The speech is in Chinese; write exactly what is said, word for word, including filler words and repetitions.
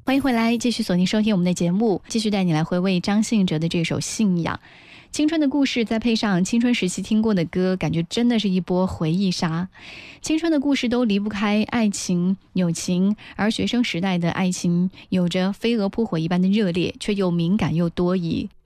欢迎回来，继续锁定收听我们的节目，继续带你来回味张信哲的这首《信仰》。青春的故事再配上青春时期听过的歌，感觉真的是一波回忆杀。青春的故事都离不开爱情友情，而学生时代的爱情有着飞蛾扑火一般的热烈，却又敏感又多疑。